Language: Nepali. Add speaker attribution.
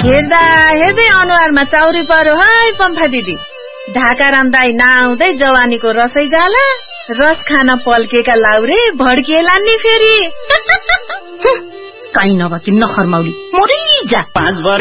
Speaker 1: हेर्दा हेर्दै अनुहारमा चाउरी पर्यो है पम्फा दिदी। ढाकाराम दाई नआउँदै जवानीको रसै जाला, रस खान पल्केका लाउरे भड्किएला नि फेरि।
Speaker 2: काहीँ नभकी नखरमाउली मरिजा।
Speaker 3: 5 वर्ष